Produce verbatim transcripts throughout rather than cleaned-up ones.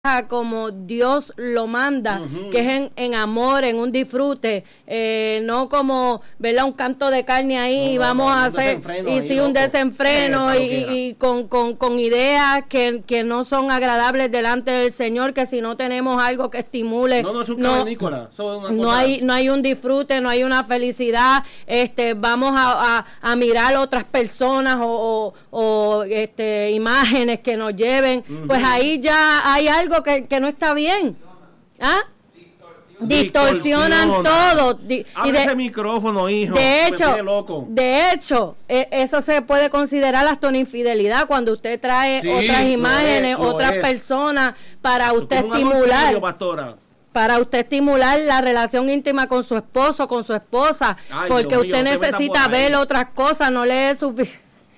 como Dios lo manda, uh-huh. que es en, en amor, en un disfrute, eh, no como, ¿verdad? Un canto de carne ahí, no, y vamos no, no, a hacer, y sí, un desenfreno, y, y con, con, con ideas que, que no son agradables delante del Señor, que si no tenemos algo que estimule, no, no, es un no, no hay, no hay un disfrute, no hay una felicidad, este, vamos a, a, a mirar otras personas o, o, o este, imágenes que nos lleven, uh-huh. pues ahí ya hay algo Que, que no está bien. ¿Ah? Distorsionan todo. Di, y de, ese micrófono, hijo. De hecho, loco. de hecho, eh, eso se puede considerar hasta una infidelidad cuando usted trae sí, otras imágenes, es, otras es. personas para eso usted estimular. Pastora. Para usted estimular la relación íntima con su esposo, con su esposa, Ay, porque Dios usted mío, necesita ver otras cosas, no le es suficiente.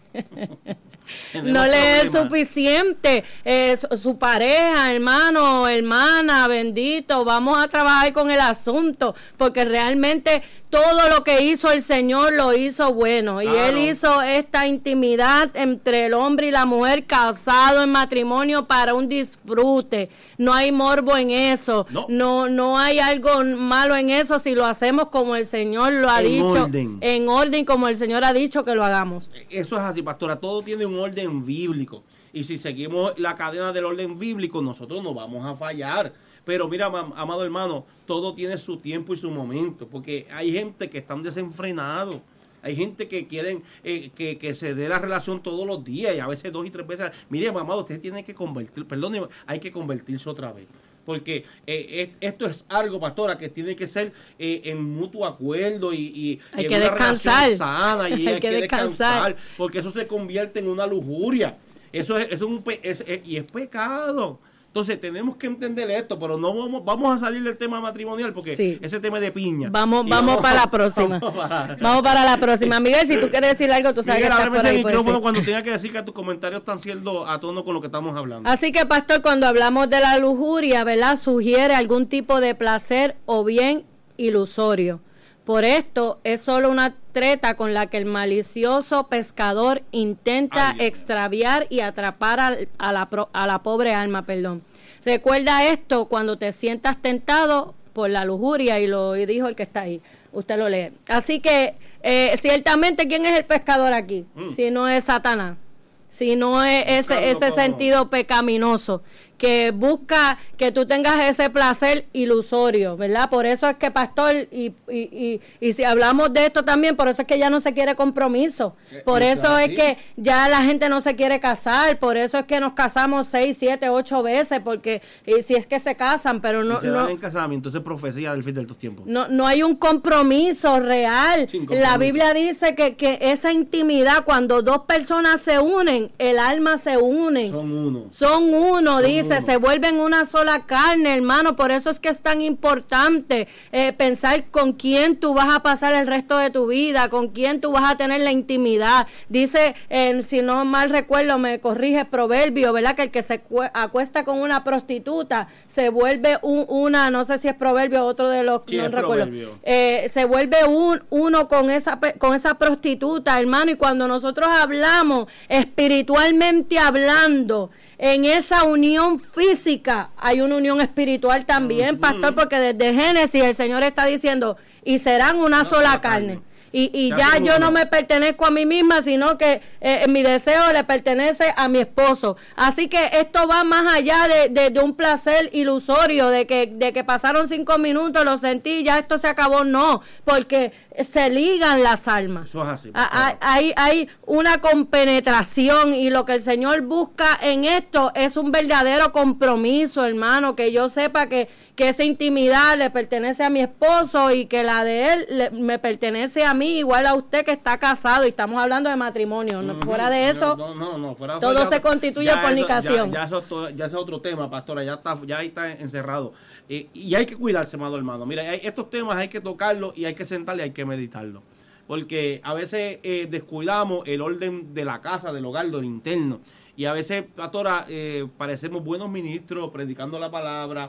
No le es suficiente eh, su, su pareja, hermano, hermana, bendito, vamos a trabajar con el asunto, porque realmente todo lo que hizo el Señor lo hizo bueno, claro. y Él hizo esta intimidad entre el hombre y la mujer casado en matrimonio para un disfrute. No hay morbo en eso, no, no, no hay algo malo en eso si lo hacemos como el Señor lo ha en dicho, orden. en orden como el Señor ha dicho que lo hagamos. Eso es así, pastora, todo tiene un orden bíblico, y si seguimos la cadena del orden bíblico, nosotros no vamos a fallar. Pero mira, amado hermano, todo tiene su tiempo y su momento, porque hay gente que están desenfrenados, hay gente que quieren eh, que, que se dé la relación todos los días, y a veces dos y tres veces. Mire, amado, usted tiene que convertir, perdón, hay que convertirse otra vez. Porque eh, esto es algo, pastora, que tiene que ser eh, en mutuo acuerdo y, y hay en que una descansar. relación sana, y hay, hay que, que descansar. descansar, porque eso se convierte en una lujuria. Eso es, eso es un es, es, y es pecado. Entonces tenemos que entender esto, pero no vamos, vamos a salir del tema matrimonial, porque sí. ese tema es de piña. Vamos, vamos, vamos para la próxima. Vamos para, vamos para la próxima. Miguel, si tú quieres decir algo, tú sabes Miguel, que estás por ahí. El micrófono cuando tenga que decir que tus comentarios están siendo a tono con lo que estamos hablando. Así que, pastor, cuando hablamos de la lujuria, ¿verdad? Sugiere algún tipo de placer o bien ilusorio. Por esto es solo una treta con la que el malicioso pescador intenta Ay, extraviar y atrapar a, a, la, a la pobre alma, perdón. Recuerda esto cuando te sientas tentado por la lujuria, y lo dijo el que está ahí. Usted lo lee. Así que, eh, ciertamente, ¿quién es el pescador aquí? Mm. Si no es Satanás, si no es ese, ese sentido pecaminoso que busca que tú tengas ese placer ilusorio, ¿verdad? Por eso es que, pastor, y, y, y, y si hablamos de esto también, por eso es que ya no se quiere compromiso, por eso es que ya la gente no se quiere casar, por eso es que nos casamos seis, siete, ocho veces, porque y si es que se casan, pero no... Y se no van en casamiento, eso es profecía del fin de estos tiempos. No, no hay un compromiso real. Compromiso. La Biblia dice que, que esa intimidad, cuando dos personas se unen, el alma se une. Son uno. Son uno, Son dice. Se vuelven una sola carne, hermano. Por eso es que es tan importante eh, pensar con quién tú vas a pasar el resto de tu vida, con quién tú vas a tener la intimidad. Dice, eh, si no mal recuerdo, me corrige Proverbio, ¿verdad? Que el que se acuesta con una prostituta se vuelve un, una, no sé si es Proverbio o otro de los, sí, no recuerdo. Eh, se vuelve un uno con esa con esa prostituta, hermano. Y cuando nosotros hablamos espiritualmente hablando, en esa unión física hay una unión espiritual también, uh-huh. pastor, porque desde Génesis el Señor está diciendo, y serán una no, sola carne. carne. Y, y ya yo no me pertenezco a mí misma, sino que eh, mi deseo le pertenece a mi esposo. Así que esto va más allá de, de, de un placer ilusorio, de que, de que pasaron cinco minutos, lo sentí, ya esto se acabó. No, porque se ligan las almas. Eso es así. Hay, hay, hay una compenetración, y lo que el Señor busca en esto es un verdadero compromiso, hermano, que yo sepa que, que esa intimidad le pertenece a mi esposo y que la de él le, me pertenece a mí, igual a usted que está casado, y estamos hablando de matrimonio. No, fuera de eso, no, no, no, fuera, todo ya, se constituye ya fornicación. Eso, ya, ya, eso, todo, ya es otro tema, pastora, ya está, ya ahí está encerrado. Eh, y hay que cuidarse, amado hermano. Mira, hay, estos temas hay que tocarlos y hay que sentarle y hay que meditarlo. Porque a veces eh, descuidamos el orden de la casa, del hogar, del interno. Y a veces, pastora, eh, parecemos buenos ministros predicando la palabra,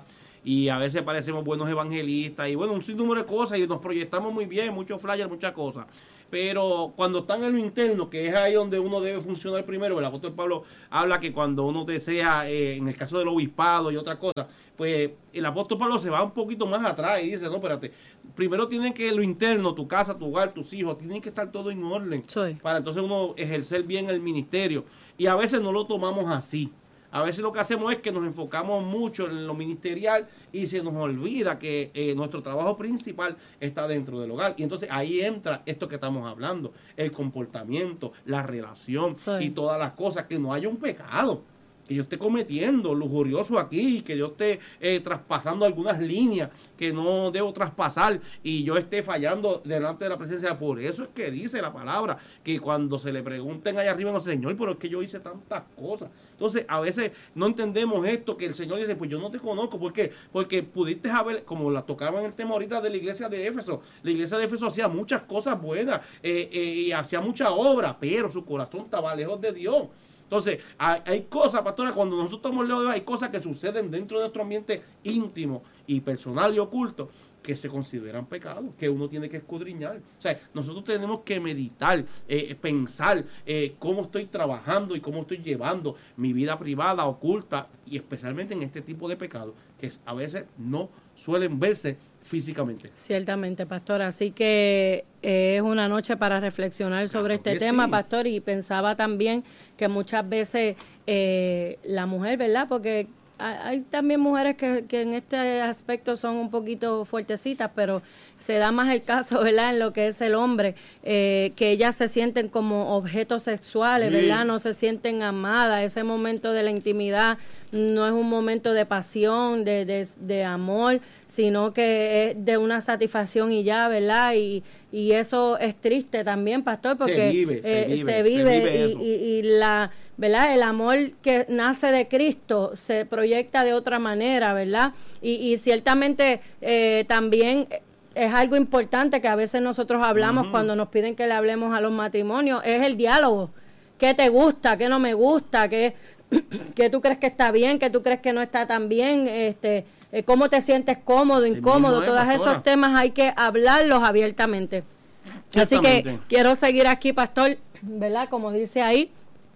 y a veces parecemos buenos evangelistas y bueno, un sinnúmero de cosas y nos proyectamos muy bien, muchos flyers, muchas cosas. Pero cuando están en lo interno, que es ahí donde uno debe funcionar primero, el apóstol Pablo habla que cuando uno desea, eh, en el caso del obispado y otras cosas, pues el apóstol Pablo se va un poquito más atrás y dice, no, espérate, primero tienen que lo interno, tu casa, tu hogar, tus hijos, tienen que estar todo en orden, sí, para entonces uno ejercer bien el ministerio. Y a veces no lo tomamos así. A veces lo que hacemos es que nos enfocamos mucho en lo ministerial y se nos olvida que eh, nuestro trabajo principal está dentro del hogar. Y entonces ahí entra esto que estamos hablando, el comportamiento, la relación, sí, y todas las cosas, que no haya un pecado que yo esté cometiendo lujurioso aquí, que yo esté eh, traspasando algunas líneas que no debo traspasar y yo esté fallando delante de la presencia. Por eso es que dice la palabra, que cuando se le pregunten allá arriba, no, Señor, pero es que yo hice tantas cosas. Entonces, a veces no entendemos esto, que el Señor dice, pues yo no te conozco. ¿Por qué? Porque pudiste haber, como la tocaban en el tema ahorita de la iglesia de Éfeso, la iglesia de Éfeso hacía muchas cosas buenas eh, eh, y hacía mucha obra, pero su corazón estaba lejos de Dios. Entonces, hay, hay cosas, pastora, cuando nosotros estamos lejos de Dios, hay cosas que suceden dentro de nuestro ambiente íntimo y personal y oculto que se consideran pecados, que uno tiene que escudriñar. O sea, nosotros tenemos que meditar, eh, pensar eh, cómo estoy trabajando y cómo estoy llevando mi vida privada, oculta, y especialmente en este tipo de pecados, que a veces no suelen verse físicamente. Ciertamente, pastor. Así que eh, es una noche para reflexionar sobre claro este tema, sí, pastor, y pensaba también que muchas veces eh, la mujer, ¿verdad? Porque hay también mujeres que, que en este aspecto son un poquito fuertecitas, pero se da más el caso, ¿verdad?, en lo que es el hombre, eh, que ellas se sienten como objetos sexuales, sí, ¿verdad?, no se sienten amadas. Ese momento de la intimidad no es un momento de pasión, de, de, de amor, sino que es de una satisfacción y ya, ¿verdad? Y, y eso es triste también, pastor, porque se vive, se eh, vive, se vive, se vive y, y, y la... ¿verdad? El amor que nace de Cristo se proyecta de otra manera, ¿verdad? Y, y ciertamente eh, también es algo importante que a veces nosotros hablamos uh-huh. cuando nos piden que le hablemos a los matrimonios, es el diálogo. ¿Qué te gusta? ¿Qué no me gusta? ¿Qué, qué tú crees que está bien? ¿Qué tú crees que no está tan bien? Este, eh, ¿Cómo te sientes cómodo, sí, incómodo? Es, Todos pastora. Esos temas hay que hablarlos abiertamente. Así que quiero seguir aquí, pastor, ¿verdad? Como dice ahí,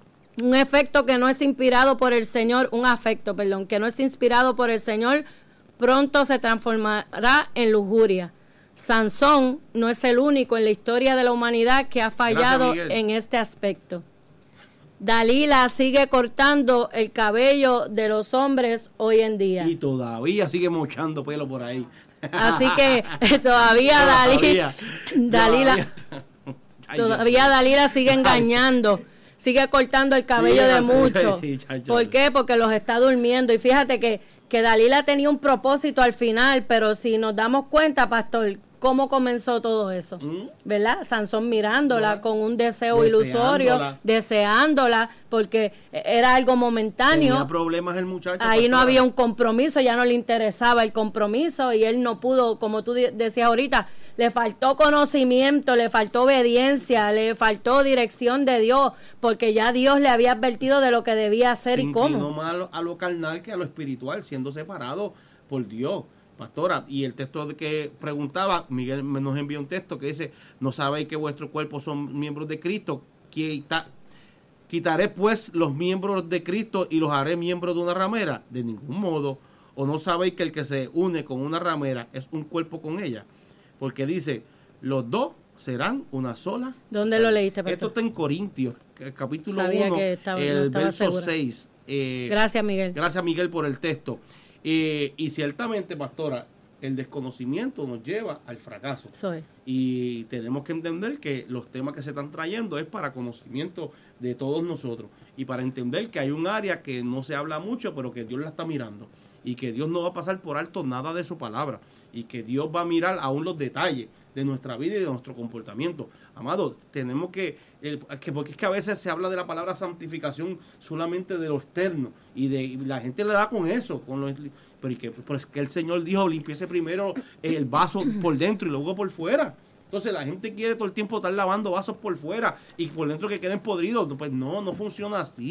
un efecto que no es inspirado por el Señor, un afecto, perdón, que no es inspirado por el Señor, pronto se transformará en lujuria. Sansón no es el único en la historia de la humanidad que ha fallado en este aspecto. Dalila sigue cortando el cabello de los hombres hoy en día. Y todavía sigue mochando pelo por ahí. Así que todavía Dalila, Dalila, todavía Dalila sigue engañando. Sigue cortando el cabello sí, de muchos. Sí, ¿Por qué? Porque los está durmiendo. Y fíjate que, que Dalila tenía un propósito al final, pero si nos damos cuenta, pastor, cómo comenzó todo eso, ¿Mm? ¿verdad? Sansón mirándola ¿verdad? Con un deseo ilusorio, deseándola, porque era algo momentáneo. Tenía problemas el muchacho. Ahí pastora. No había un compromiso, ya no le interesaba el compromiso y él no pudo, como tú decías ahorita, le faltó conocimiento, le faltó obediencia, le faltó dirección de Dios, porque ya Dios le había advertido de lo que debía hacer y cómo. No más a lo, a lo carnal que a lo espiritual, siendo separado por Dios. Pastora, y el texto de que preguntaba, Miguel nos envió un texto que dice, ¿no sabéis que vuestros cuerpos son miembros de Cristo? Quita, ¿Quitaré pues los miembros de Cristo y los haré miembros de una ramera? De ningún modo. ¿O no sabéis que el que se une con una ramera es un cuerpo con ella? Porque dice, los dos serán una sola. ¿Dónde lo leíste, pastor? Esto está en Corintios, capítulo uno, el no verso segura. seis. Eh, gracias, Miguel. Gracias, Miguel, por el texto. Eh, y ciertamente, pastora, el desconocimiento nos lleva al fracaso. Soy. Y tenemos que entender que los temas que se están trayendo es para conocimiento de todos nosotros. Y para entender que hay un área que no se habla mucho, pero que Dios la está mirando. Y que Dios no va a pasar por alto nada de su palabra. Y que Dios va a mirar aún los detalles de nuestra vida y de nuestro comportamiento. Amado, tenemos que, el, que, porque es que a veces se habla de la palabra santificación solamente de lo externo. Y, de, y la gente le da con eso, con los, pero es que, pues que el Señor dijo, limpiese primero el vaso por dentro y luego por fuera. Entonces la gente quiere todo el tiempo estar lavando vasos por fuera y por dentro que queden podridos. Pues no, no funciona así.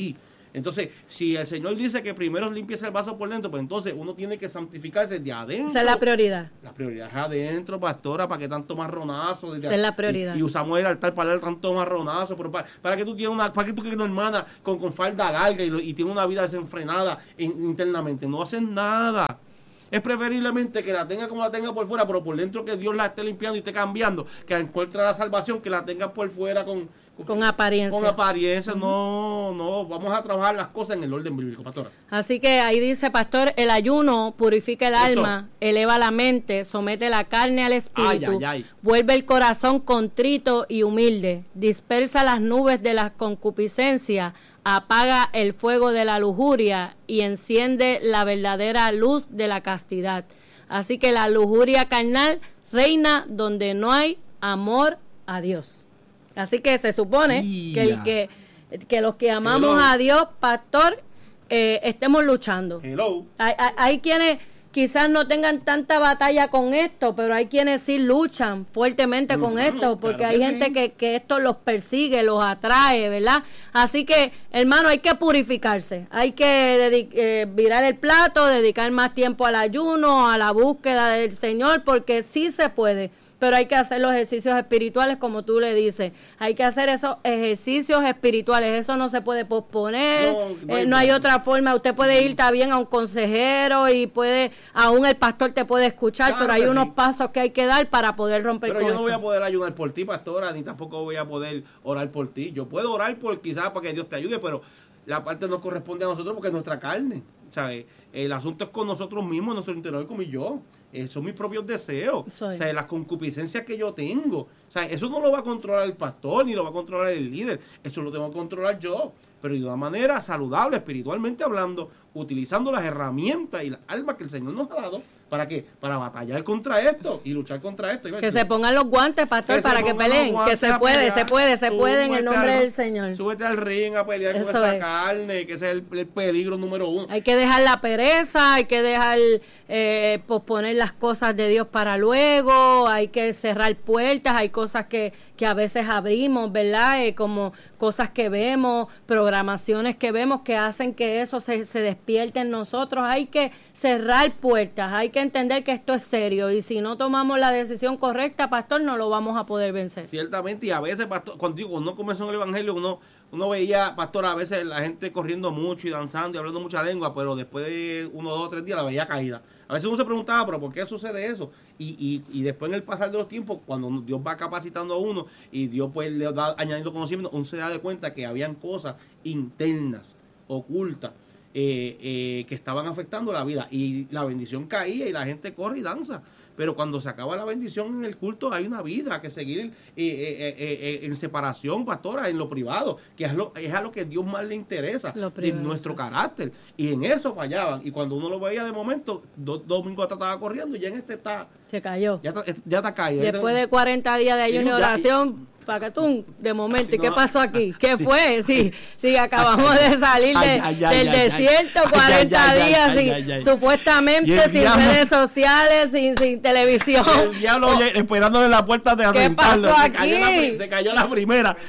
Entonces, si el Señor dice que primero limpies el vaso por dentro, pues entonces uno tiene que santificarse de adentro. Esa es la prioridad. La prioridad es adentro, pastora, ¿para qué tanto marronazo? Esa es la prioridad. Y, y usamos el altar para dar tanto marronazo, pero para, para que tú tienes una, para que tú quieres una hermana con, con falda larga y, lo, y tiene una vida desenfrenada in, internamente. No hacen nada. Es preferiblemente que la tenga como la tenga por fuera, pero por dentro que Dios la esté limpiando y esté cambiando, que encuentre la salvación, que la tenga por fuera con, con, con apariencia. Con apariencia, uh-huh. no, no, vamos a trabajar las cosas en el orden bíblico, pastora. Así que ahí dice, pastor, el ayuno purifica el Eso. alma, eleva la mente, somete la carne al espíritu, ay, ay, ay. vuelve el corazón contrito y humilde, dispersa las nubes de la concupiscencia, apaga el fuego de la lujuria y enciende la verdadera luz de la castidad. Así que la lujuria carnal reina donde no hay amor a Dios. Así que se supone yeah. que, el que, que los que amamos Hello. a Dios, pastor, eh, estemos luchando. Hello. Hay, hay, hay quienes quizás no tengan tanta batalla con esto, pero hay quienes sí luchan fuertemente uh-huh, con esto, porque claro hay gente sí. que, que esto los persigue, los atrae, ¿verdad? Así que, hermano, hay que purificarse, hay que dedic- eh, virar el plato, dedicar más tiempo al ayuno, a la búsqueda del Señor, porque sí se puede. Pero hay que hacer los ejercicios espirituales, como tú le dices. Hay que hacer esos ejercicios espirituales. Eso no se puede posponer. No, no, eh, no hay otra forma. Usted puede ir también a un consejero y puede, aún el pastor te puede escuchar, claro pero hay unos sí. pasos que hay que dar para poder romper pero con yo no esto. voy a poder ayudar por ti, pastora, ni tampoco voy a poder orar por ti. Yo puedo orar por quizás para que Dios te ayude, pero la parte no corresponde a nosotros porque es nuestra carne. ¿Sabes? El asunto es con nosotros mismos, nuestro interior como yo. Eh, son mis propios deseos. Soy. O sea, las concupiscencias que yo tengo. O sea, eso no lo va a controlar el pastor ni lo va a controlar el líder. Eso lo tengo que controlar yo. Pero de una manera saludable, espiritualmente hablando, utilizando las herramientas y las armas que el Señor nos ha dado. ¿Para qué? Para batallar contra esto y luchar contra esto. Que se pongan los guantes, pastor, que para que peleen. Que se puede, pelear, se puede, se puede en el nombre al, del Señor. Súbete al ring a pelear Eso con esa es. carne, que ese es el, el peligro número uno. Hay que dejar la pereza, hay que dejar eh, posponer las cosas de Dios para luego, hay que cerrar puertas, hay cosas que, que a veces abrimos, ¿verdad? Eh, como cosas que vemos, programaciones que vemos que hacen que eso se, se despierte en nosotros. Hay que cerrar puertas, hay que entender que esto es serio y si no tomamos la decisión correcta, pastor, no lo vamos a poder vencer. Ciertamente, y a veces, pastor, cuando digo, uno comenzó en el evangelio, uno uno veía, pastor, a veces la gente corriendo mucho y danzando y hablando mucha lengua, pero después de uno, dos, tres días la veía caída. A veces uno se preguntaba, pero ¿por qué sucede eso? Y, y, y después en el pasar de los tiempos, cuando Dios va capacitando a uno y Dios pues le va añadiendo conocimiento, uno se da de cuenta que habían cosas internas, ocultas, eh, eh, que estaban afectando la vida. Y la bendición caía y la gente corre y danza. Pero cuando se acaba la bendición en el culto hay una vida que seguir eh, eh, eh, eh, en separación, pastora, en lo privado, que es, lo, es a lo que Dios más le interesa, en nuestro carácter. Y en eso fallaban. Y cuando uno lo veía de momento, dos domingos atrás estaba corriendo y ya en este está... Se cayó. Ya está, ya está caído. Después de cuarenta días de ayuno y oración... Pacatún, de momento, ¿y qué pasó aquí? ¿Qué sí. fue? Sí, sí, acabamos de salir de, ay, ay, ay, del ay, desierto, ay, cuarenta ay, días, ay, sin, ay, ay, supuestamente sin diablo, redes sociales, sin, sin televisión. El diablo oh, esperándole en la puerta de arrentarlo. ¿Qué pasó aquí? Se cayó, la, se cayó la primera.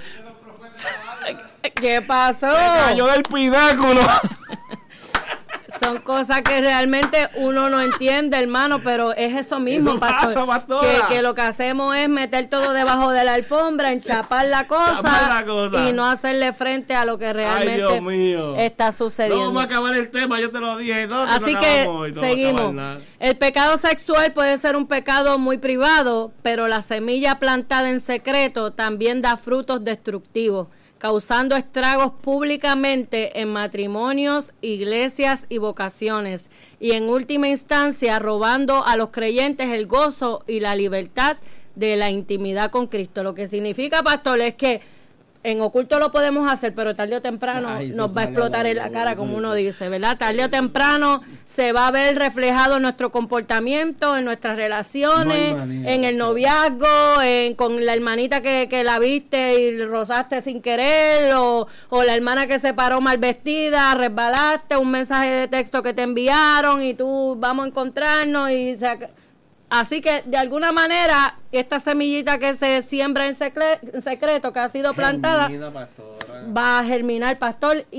¿Qué pasó? Se cayó del pináculo. Son cosas que realmente uno no entiende, hermano, pero es eso mismo, eso pastor, pasa, que, que lo que hacemos es meter todo debajo de la alfombra, enchapar la cosa, la cosa y no hacerle frente a lo que realmente Ay, Dios mío. está sucediendo. No vamos a acabar el tema, yo te lo dije. No, Así no que no seguimos. El pecado sexual puede ser un pecado muy privado, pero la semilla plantada en secreto también da frutos destructivos, causando estragos públicamente en matrimonios, iglesias y vocaciones, y en última instancia robando a los creyentes el gozo y la libertad de la intimidad con Cristo. Lo que significa, pastor, es que en oculto lo podemos hacer, pero tarde o temprano Ay, nos va a explotar en la cara, como uno dice, ¿verdad? Tarde o temprano se va a ver reflejado en nuestro comportamiento, en nuestras relaciones, no manera, en el noviazgo, en, con la hermanita que, que la viste y rozaste sin querer, o, o la hermana que se paró mal vestida, resbalaste, un mensaje de texto que te enviaron y tú vamos a encontrarnos y se... Así que, de alguna manera, esta semillita que se siembra en, secre- en secreto, que ha sido plantada, Germina, va a germinar, pastor, y,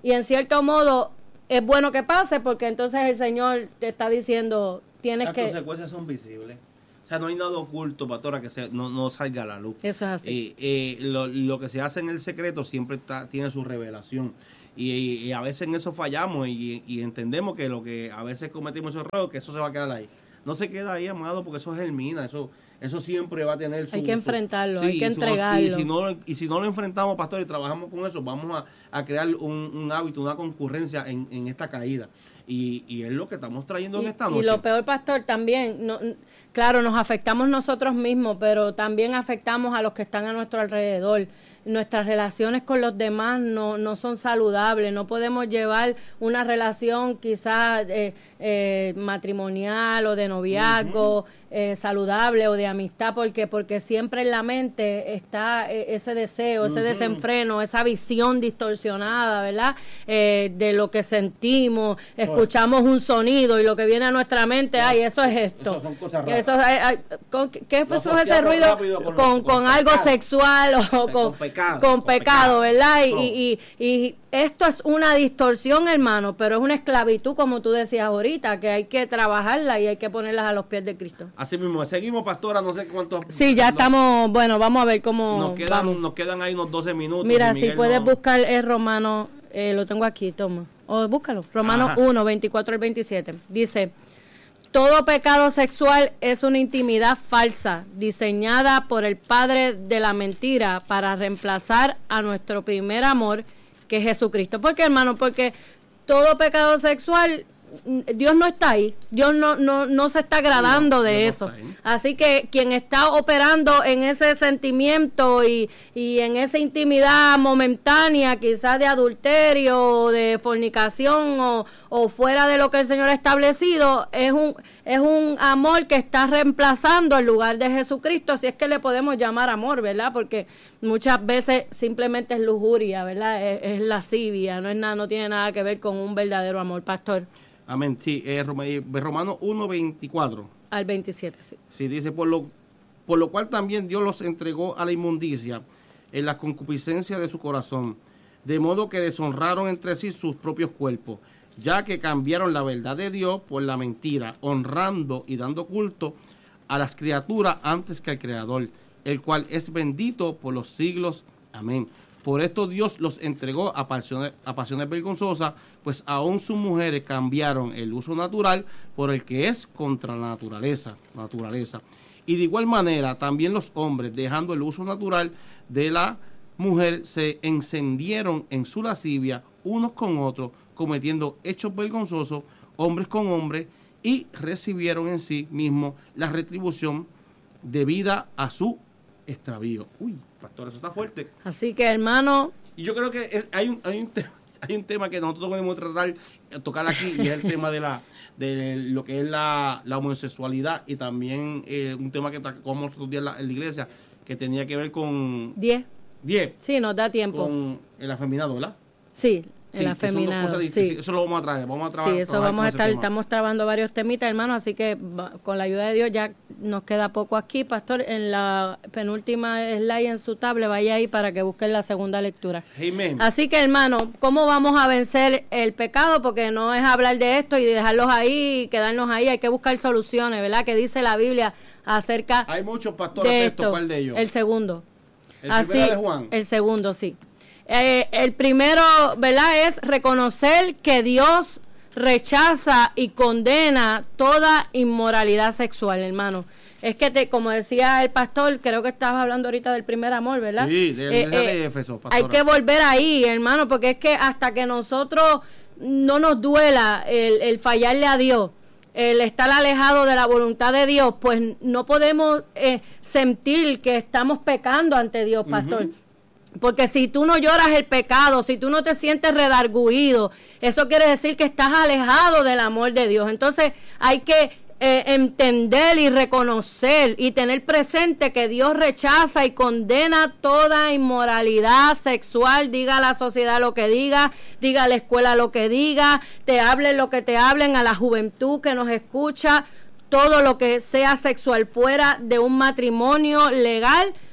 y en cierto modo es bueno que pase porque entonces el Señor te está diciendo, tienes Las que... Las consecuencias son visibles. O sea, no hay nada oculto, pastora, que se, no, no salga a la luz. Eso es así. Eh, eh, lo, lo que se hace en el secreto siempre está, tiene su revelación. Y, y, y a veces en eso fallamos y, y entendemos que lo que a veces cometimos esos errores, que eso se va a quedar ahí. No se queda ahí, amado, porque eso germina, eso eso siempre va a tener su... Hay que enfrentarlo, su, hay sí, que entregarlo. Y si, no, y si no lo enfrentamos, pastor, y trabajamos con eso, vamos a, a crear un, un hábito, una concurrencia en, en esta caída. Y, y es lo que estamos trayendo y, en esta noche. Y lo peor, pastor, también, no, claro, nos afectamos nosotros mismos, pero también afectamos a los que están a nuestro alrededor. Nuestras relaciones con los demás no, no son saludables, no podemos llevar una relación quizás eh, eh, matrimonial o de noviazgo uh-huh. eh, saludable o de amistad, porque porque siempre en la mente está eh, ese deseo, ese uh-huh. desenfreno, esa visión distorsionada, ¿verdad? Eh, de lo que sentimos, escuchamos un sonido y lo que viene a nuestra mente, no, ay, eso es esto. Eso son cosas raras. Eso, ay, ay, ¿con, ¿Qué fue no ese ruido? Con, con, con algo sexual o, o sea, con... con Pecado, con, con pecado, pecado, ¿verdad? No. Y, y, y esto es una distorsión, hermano, pero es una esclavitud, como tú decías ahorita, que hay que trabajarla y hay que ponerlas a los pies de Cristo. Así mismo, seguimos, pastora, no sé cuántos... Sí, ya no, estamos, bueno, vamos a ver cómo... Nos quedan, vamos. nos quedan ahí unos doce minutos. Mira, si puedes no... buscar el Romano, eh, lo tengo aquí, toma, o búscalo, Romanos uno, veinticuatro al veintisiete, dice... Todo pecado sexual es una intimidad falsa, diseñada por el padre de la mentira para reemplazar a nuestro primer amor, que es Jesucristo. ¿Por qué, hermano? Porque todo pecado sexual, Dios no está ahí, Dios no no no se está agradando no, de Dios eso. No Así que quien está operando en ese sentimiento y, y en esa intimidad momentánea, quizás de adulterio, de fornicación o, o fuera de lo que el Señor ha establecido, es un es un amor que está reemplazando el lugar de Jesucristo, si es que le podemos llamar amor, ¿verdad? Porque muchas veces simplemente es lujuria, ¿verdad? Es, es lascivia, no es nada, no tiene nada que ver con un verdadero amor, pastor. Amén, sí, eh, Romanos uno, veinticuatro. Al veintisiete, sí. Sí, dice, por lo, por lo cual también Dios los entregó a la inmundicia en la concupiscencia de su corazón, de modo que deshonraron entre sí sus propios cuerpos, ya que cambiaron la verdad de Dios por la mentira, honrando y dando culto a las criaturas antes que al Creador, el cual es bendito por los siglos. Amén. Por esto Dios los entregó a pasiones, a pasiones vergonzosas, pues aún sus mujeres cambiaron el uso natural por el que es contra la naturaleza, naturaleza. Y de igual manera, también los hombres, dejando el uso natural de la mujer, se encendieron en su lascivia unos con otros, cometiendo hechos vergonzosos, hombres con hombres, y recibieron en sí mismos la retribución debida a su extravío. Uy, pastor, eso está fuerte. Así que, hermano... Y yo creo que es, hay, un, hay, un tema, hay un tema que nosotros podemos tratar, tocar aquí, y es el tema de la de lo que es la, la homosexualidad, y también eh, un tema que tocamos nosotros días en la, en la iglesia, que tenía que ver con... Diez. Diez. Sí, nos da tiempo. Con el afeminado, ¿verdad? Sí. El sí, afeminado, sí. Eso lo vamos a traer, vamos a trabajar. Sí, eso vamos a estar, estamos trabajando varios temitas, hermano, así que va, con la ayuda de Dios ya nos queda poco aquí, pastor. En la penúltima slide en su tablet, vaya ahí para que busquen la segunda lectura. Amen. Así que, hermano, ¿cómo vamos a vencer el pecado? Porque no es hablar de esto y dejarlos ahí y quedarnos ahí, hay que buscar soluciones, ¿verdad? Que dice la Biblia acerca Hay muchos pastores de esto, ¿cuál de ellos? El segundo. El así, primero de Juan. El segundo, sí. Eh, el primero, ¿verdad?, es reconocer que Dios rechaza y condena toda inmoralidad sexual, hermano. Es que, te, como decía el pastor, creo que estabas hablando ahorita del primer amor, ¿verdad? Sí, de, eh, eh, de Éfeso, pastora. Hay que volver ahí, hermano, porque es que hasta que nosotros no nos duela el, el fallarle a Dios, el estar alejado de la voluntad de Dios, pues no podemos eh, sentir que estamos pecando ante Dios, pastor. Uh-huh. Porque si tú no lloras el pecado, si tú no te sientes redarguido, eso quiere decir que estás alejado del amor de Dios. Entonces hay que eh, entender y reconocer y tener presente que Dios rechaza y condena toda inmoralidad sexual, diga a la sociedad lo que diga, diga a la escuela lo que diga, te hablen lo que te hablen, a la juventud que nos escucha, todo lo que sea sexual fuera de un matrimonio legal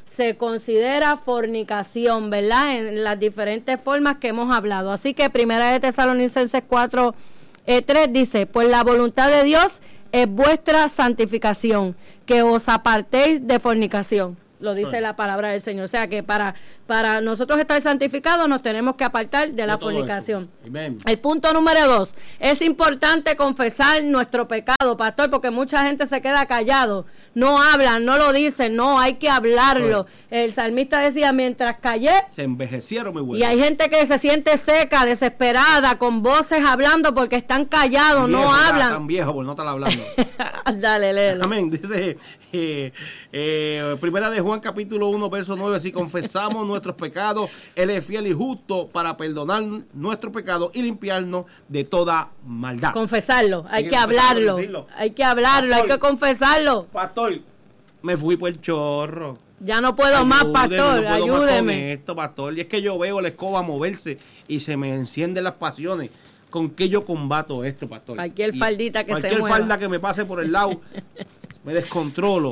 se considera fornicación, ¿verdad? En las diferentes formas que hemos hablado. Así que Primera de Tesalonicenses cuatro, eh, tres dice, pues la voluntad de Dios es vuestra santificación, que os apartéis de fornicación. Lo dice sí. la palabra del Señor. O sea que para, para nosotros estar santificados nos tenemos que apartar de, de la fornicación. El punto número dos, es importante confesar nuestro pecado, pastor, porque mucha gente se queda callado. No hablan, no lo dicen, no, hay que hablarlo. Sí. El salmista decía, mientras callé, se envejecieron muy bueno. Y hay gente que se siente seca, desesperada, con voces hablando porque están callados, viejo, no hablan. Tan viejo por no estar hablando. Dale, léelo. Amén. Dice eh, eh, Primera de Juan capítulo uno, verso nueve, si confesamos nuestros pecados, Él es fiel y justo para perdonar nuestros pecados y limpiarnos de toda maldad. Confesarlo, hay, hay que, que hablarlo, decirlo. hay que hablarlo, Pastor, hay que confesarlo. Pastor, me fui por el chorro. Ya no puedo ayúdeme, más, pastor, no puedo ayúdeme. Más con esto, pastor, y es que yo veo la escoba moverse y se me encienden las pasiones. ¿Con qué yo combato esto, pastor? Cualquier y faldita que cualquier se mueva. Cualquier falda que me pase por el lado, me descontrolo.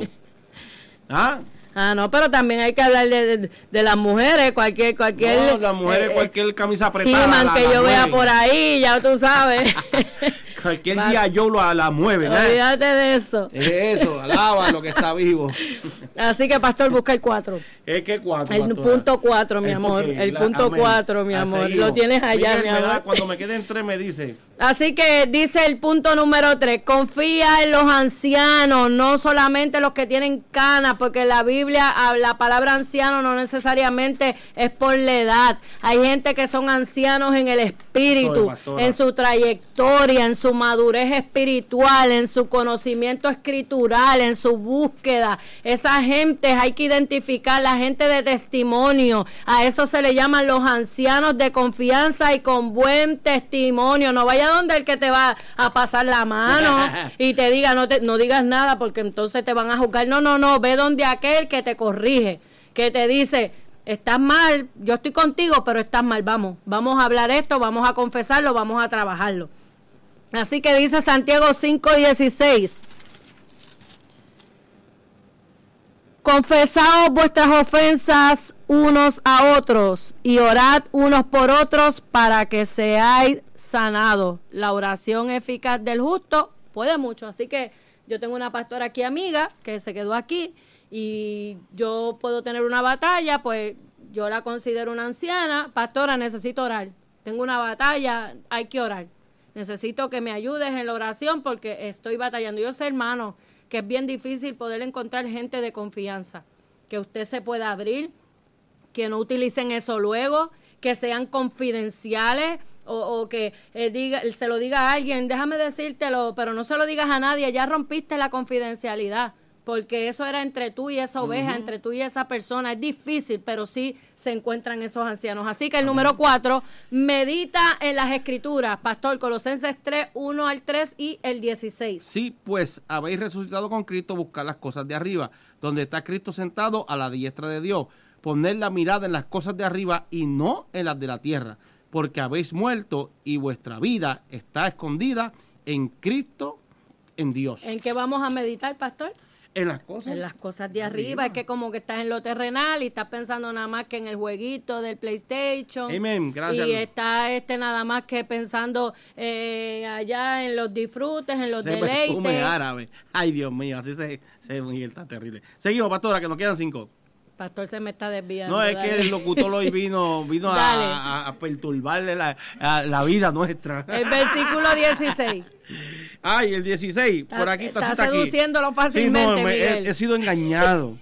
¿Ah? Ah, no, pero también hay que hablar de, de, de las mujeres, cualquier, cualquier... No, las mujeres, eh, cualquier camisa apretada. He-Man que la, yo vea por ahí, ya tú sabes. Cualquier Va. día yo lo, la mueve, ¿no? Olvídate de eso. Es eso, alaba lo que está vivo. Así que, pastor, busca el cuatro. ¿Es que cuatro, El pastora? punto cuatro, mi el amor. Porque, el la, punto amén. cuatro, mi amor. Lo tienes allá, Miguel, mi amor. Da, cuando me queden tres me dice... Así que dice el punto número tres, confía en los ancianos, no solamente los que tienen canas, porque la Biblia, la palabra anciano no necesariamente es por la edad. Hay gente que son ancianos en el espíritu, Soy, en su trayectoria, en su madurez espiritual, en su conocimiento escritural, en su búsqueda. Esa gente hay que identificar, la gente de testimonio. A eso se le llaman los ancianos de confianza y con buen testimonio. No vaya donde el que te va a pasar la mano y te diga no te no digas nada porque entonces te van a juzgar. No, no, no, ve donde aquel que te corrige, que te dice, estás mal, yo estoy contigo, pero estás mal, vamos, vamos a hablar esto, vamos a confesarlo, vamos a trabajarlo. Así que dice Santiago cinco dieciséis, confesaos vuestras ofensas unos a otros y orad unos por otros para que seáis sanado. La oración eficaz del justo puede mucho. Así que yo tengo una pastora aquí amiga que se quedó aquí y yo puedo tener una batalla, pues yo la considero una anciana. Pastora, necesito orar. Tengo una batalla, hay que orar. Necesito que me ayudes en la oración porque estoy batallando. Yo sé, hermano, que es bien difícil poder encontrar gente de confianza, que usted se pueda abrir, que no utilicen eso luego, que sean confidenciales. O, o que eh, diga, se lo diga a alguien, déjame decírtelo, pero no se lo digas a nadie, ya rompiste la confidencialidad, porque eso era entre tú y esa oveja, uh-huh. entre tú y esa persona. Es difícil, pero sí se encuentran esos ancianos. Así que el uh-huh. número cuatro, medita en las escrituras, pastor, Colosenses tres, uno al tres y el dieciséis. Sí, pues habéis resucitado con Cristo, buscar las cosas de arriba, donde está Cristo sentado a la diestra de Dios. Poner la mirada en las cosas de arriba y no en las de la tierra, porque habéis muerto y vuestra vida está escondida en Cristo, en Dios. ¿En qué vamos a meditar, pastor? En las cosas. En las cosas de arriba. arriba. Es que como que estás en lo terrenal y estás pensando nada más que en el jueguito del PlayStation. Amén, gracias. Y está este nada más que pensando eh, allá en los disfrutes, en los se deleites. Perfume árabe. Ay, Dios mío, así se, se Miguel, está terrible. Seguimos, pastora, que nos quedan cinco. Pastor se me está desviando. No, es dale. que el locutor hoy vino, vino a, a, a perturbarle la, a, la vida nuestra. El versículo dieciséis. Ay, el dieciséis, está, por aquí está. Está seduciéndolo fácilmente, sí, no, me, Miguel. He, he sido engañado.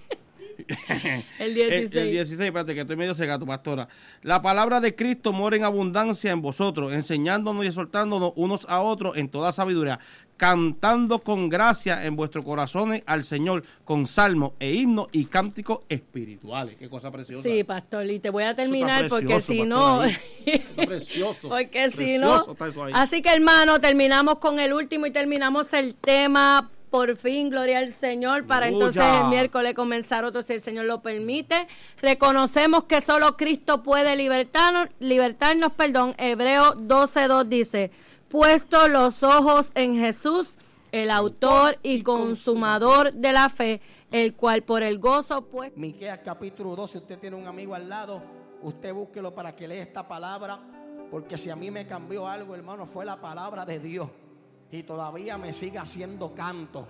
el dieciséis. El, el dieciséis, espérate, que estoy medio cegato, pastora. La palabra de Cristo mora en abundancia en vosotros, enseñándonos y exhortándonos unos a otros en toda sabiduría, cantando con gracia en vuestros corazones al Señor con salmos e himnos y cánticos espirituales. Qué cosa preciosa. Sí, pastor, y te voy a terminar porque si no... Está precioso. Porque si no... Así que, hermano, terminamos con el último y terminamos el tema... Por fin, gloria al Señor, para Aleluya. Entonces el miércoles comenzar otro, si el Señor lo permite. Reconocemos que solo Cristo puede libertarnos, libertarnos, perdón. Hebreos doce dos dice, puesto los ojos en Jesús, el autor y consumador de la fe, el cual por el gozo pues... Miqueas capítulo dos, si usted tiene un amigo al lado, usted búsquelo para que lea esta palabra, porque si a mí me cambió algo, hermano, fue la palabra de Dios y todavía me sigue haciendo canto.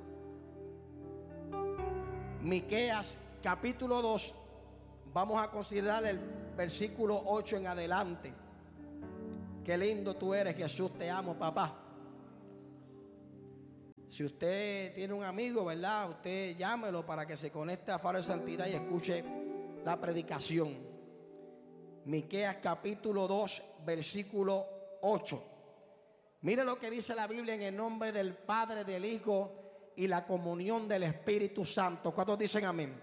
Miqueas capítulo dos, vamos a considerar el versículo ocho en adelante. Qué lindo tú eres, Jesús, te amo, papá. Si usted tiene un amigo, ¿verdad? Usted llámelo para que se conecte a Faro de Santidad y escuche la predicación. Miqueas capítulo dos, versículo ocho. Mire lo que dice la Biblia en el nombre del Padre, del Hijo y la comunión del Espíritu Santo. ¿Cuántos dicen amén?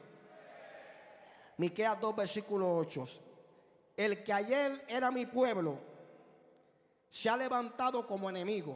Miqueas dos, versículo ocho. El que ayer era mi pueblo se ha levantado como enemigo.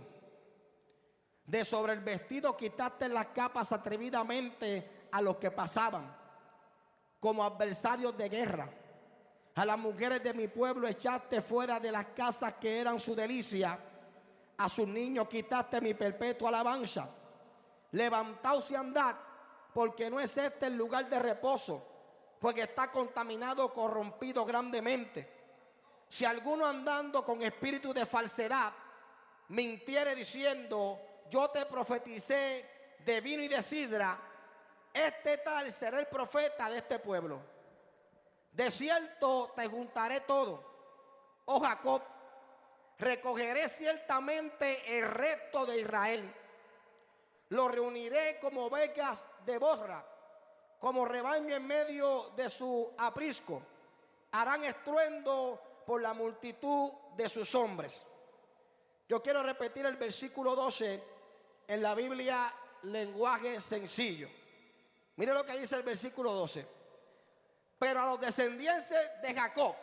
De sobre el vestido quitaste las capas atrevidamente a los que pasaban, como adversarios de guerra. A las mujeres de mi pueblo echaste fuera de las casas que eran su delicia. A sus niños quitaste mi perpetua alabanza. Levantaos y andad, porque no es este el lugar de reposo, porque está contaminado, corrompido grandemente. Si alguno andando con espíritu de falsedad mintiere diciendo, yo te profeticé de vino y de sidra, este tal será el profeta de este pueblo. De cierto te juntaré todo, oh Jacob, recogeré ciertamente el resto de Israel. Lo reuniré como ovejas de borra, como rebaño en medio de su aprisco. Harán estruendo por la multitud de sus hombres. Yo quiero repetir el versículo doce en la Biblia, lenguaje sencillo. Mire lo que dice el versículo doce. Pero a los descendientes de Jacob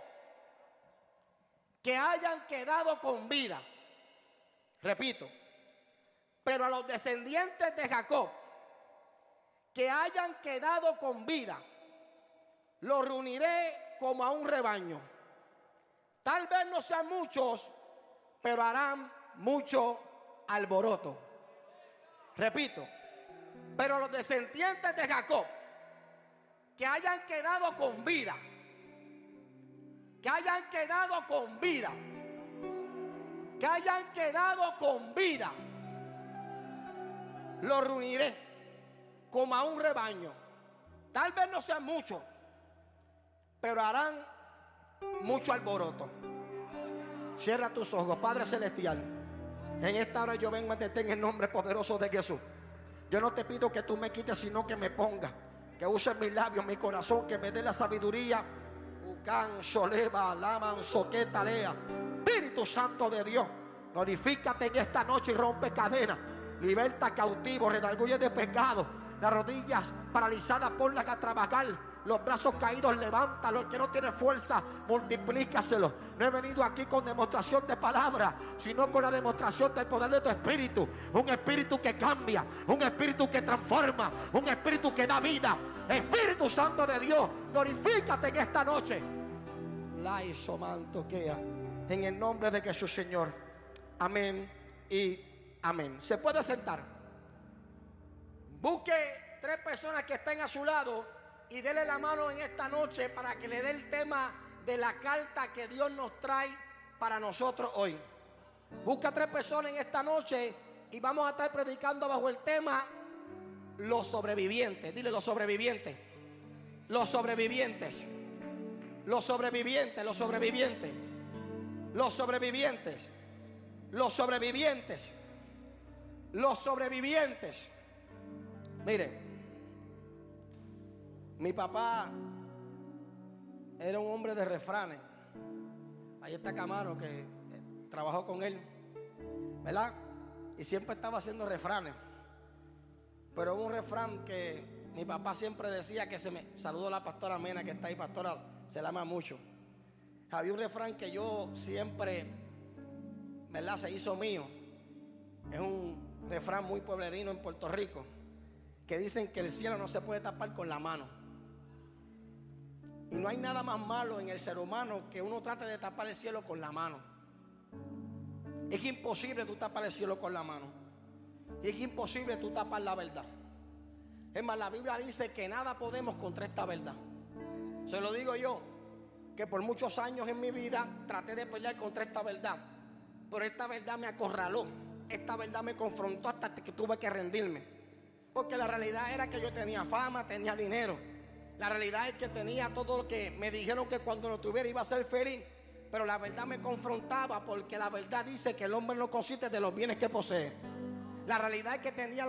que hayan quedado con vida, repito, pero a los descendientes de Jacob que hayan quedado con vida, los reuniré como a un rebaño. Tal vez no sean muchos, pero harán mucho alboroto. Repito, pero los descendientes de Jacob que hayan quedado con vida, que hayan quedado con vida, que hayan quedado con vida, los reuniré como a un rebaño. Tal vez no sean muchos, pero harán mucho alboroto. Cierra tus ojos. Padre celestial, en esta hora yo vengo ante ti en el nombre poderoso de Jesús. Yo no te pido que tú me quites, sino que me pongas, que uses mis labios, mi corazón, que me dé la sabiduría. Ucán, soleva, laman, soqueta, lea. Espíritu Santo de Dios, glorifícate en esta noche y rompe cadenas. Liberta cautivos, redarguye de pecado. Las rodillas paralizadas, ponlas a trabajar. Los brazos caídos, levántalo. El que no tiene fuerza, multiplícaselo. No he venido aquí con demostración de palabra, sino con la demostración del poder de tu espíritu. Un espíritu que cambia, un espíritu que transforma, un espíritu que da vida. Espíritu Santo de Dios, glorifícate en esta noche. La hizo manto quea. En el nombre de Jesús, Señor. Amén y amén. Se puede sentar. Busque tres personas que estén a su lado y dele la mano en esta noche para que le dé el tema de la carta que Dios nos trae para nosotros hoy. Busca tres personas en esta noche y vamos a estar predicando bajo el tema los sobrevivientes. Dile los sobrevivientes. Los sobrevivientes. Los sobrevivientes, los sobrevivientes. Los sobrevivientes. Los sobrevivientes. Los sobrevivientes. Mire, mi papá era un hombre de refranes. Ahí está Camaro, que eh, trabajó con él, ¿verdad? Y siempre estaba haciendo refranes. Pero un refrán que mi papá siempre decía, que se me... Saludo a la pastora Mena que está ahí, pastora, se la ama mucho. Había un refrán que yo siempre, ¿verdad?, se hizo mío. Es un refrán muy pueblerino en Puerto Rico, que dicen que el cielo no se puede tapar con la mano. Y no hay nada más malo en el ser humano que uno trate de tapar el cielo con la mano. Es imposible tú tapar el cielo con la mano. Y es imposible tú tapar la verdad. Es más, la Biblia dice que nada podemos contra esta verdad. Se lo digo yo, que por muchos años en mi vida traté de pelear contra esta verdad, pero esta verdad me acorraló, esta verdad me confrontó hasta que tuve que rendirme. Porque la realidad era que yo tenía fama, tenía dinero. La realidad es que tenía todo lo que me dijeron que cuando lo tuviera iba a ser feliz. Pero la verdad me confrontaba, porque la verdad dice que el hombre no consiste de los bienes que posee. La realidad es que tenía